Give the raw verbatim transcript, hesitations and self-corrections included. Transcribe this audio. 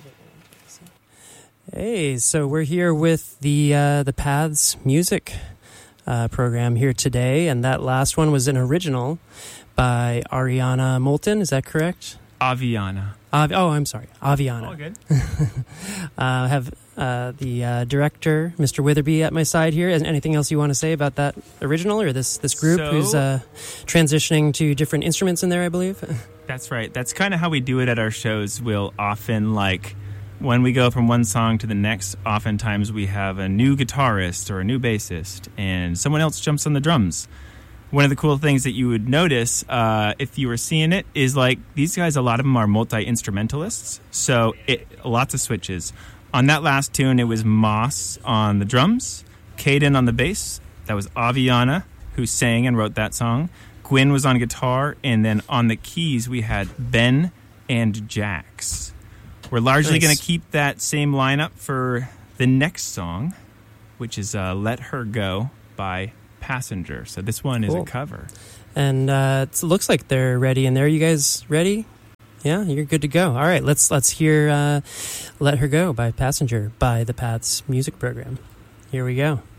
Hey, so we're here with the uh, the Paths music uh, program here today, and that last one was an original by Ariana Moulton. Is that correct? Aviana. Av- oh, I'm sorry, Aviana. All good. uh, I have uh, the uh, director, Mister Witherby, at my side here. Is anything else you want to say about that original or this this group So, who's uh, transitioning to different instruments in there? I believe. That's right. That's kind of how we do it at our shows. We'll often like. When we go from one song to the next, oftentimes we have a new guitarist or a new bassist, and someone else jumps on the drums. One of the cool things that you would notice uh, if you were seeing it is like these guys, a lot of them are multi-instrumentalists, so it, lots of switches. On that last tune, it was Moss on the drums, Caden on the bass, that was Aviana, who sang and wrote that song. Gwyn was on guitar, and then on the keys we had Ben and Jax. We're largely Nice. going to keep that same lineup for the next song, which is uh, Let Her Go by Passenger. So this one is Cool. a cover. And uh, it looks like they're ready in there. You guys ready? Yeah, you're good to go. All right, let's let's hear uh, Let Her Go by Passenger by the Paths music program. Here we go.